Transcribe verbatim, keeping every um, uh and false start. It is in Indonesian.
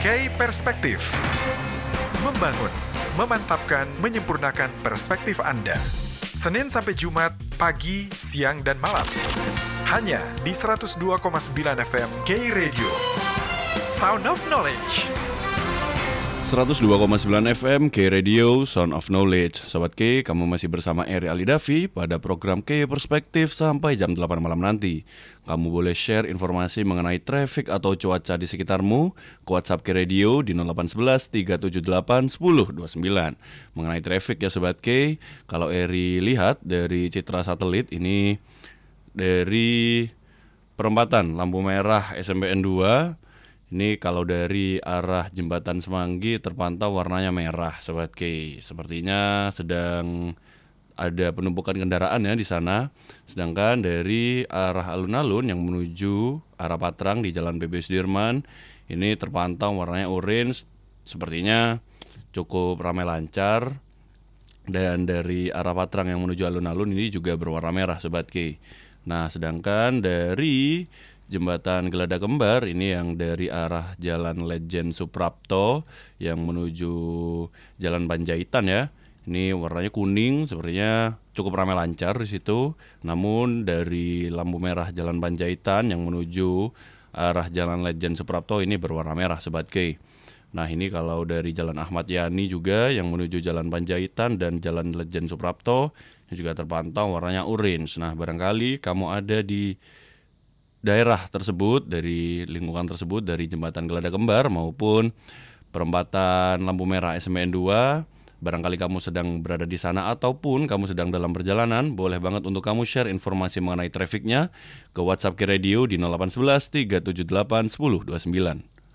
K Perspektif. Membangun, memantapkan, menyempurnakan perspektif Anda. Senin sampai Jumat, pagi, siang, dan malam. Hanya di seratus dua koma sembilan F M K Radio. Sound of Knowledge. seratus dua koma sembilan F M K Radio, Sound of Knowledge. Sobat K, kamu masih bersama Eri Alidavi pada program K Perspektif sampai jam delapan malam nanti. Kamu boleh share informasi mengenai traffic atau cuaca di sekitarmu ke WhatsApp K Radio di nol delapan satu satu tiga tujuh delapan satu nol dua sembilan. Mengenai traffic ya Sobat K, kalau Eri lihat dari citra satelit ini dari perempatan lampu merah S M P N dua. Ini kalau dari arah Jembatan Semanggi terpantau warnanya merah, Sobat K. Sepertinya sedang ada penumpukan kendaraan ya di sana. Sedangkan dari arah alun-alun yang menuju arah Patrang di Jalan B B Sudirman, ini terpantau warnanya orange. Sepertinya cukup ramai lancar. Dan dari arah Patrang yang menuju alun-alun ini juga berwarna merah, Sobat K. Nah, sedangkan dari Jembatan Gelada Kembar ini yang dari arah Jalan Lejen Suprapto yang menuju Jalan Panjaitan ya. Ini warnanya kuning, sepertinya cukup ramai lancar di situ. Namun dari lampu merah Jalan Panjaitan yang menuju arah Jalan Lejen Suprapto ini berwarna merah, Sobat K. Nah, ini kalau dari Jalan Ahmad Yani juga yang menuju Jalan Panjaitan dan Jalan Lejen Suprapto ini juga terpantau warnanya orange. Nah, barangkali kamu ada di daerah tersebut, dari lingkungan tersebut, dari Jembatan Gelada Kembar maupun perempatan lampu merah S M P N dua, barangkali kamu sedang berada di sana ataupun kamu sedang dalam perjalanan, boleh banget untuk kamu share informasi mengenai trafficnya ke WhatsApp K Radio di nol delapan satu satu tiga tujuh delapan satu nol dua sembilan.